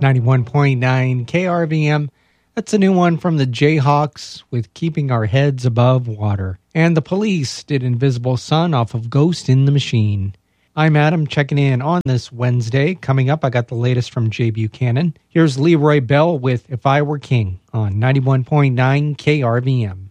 91.9 KRVM. That's a new one from the Jayhawks with Keeping Our Heads Above Water. And the Police did Invisible Sun off of Ghost in the Machine. I'm Adam, checking in on this Wednesday. Coming up, I got the latest from Jay Buchanan. Here's Leroy Bell with If I Were King on 91.9 KRVM.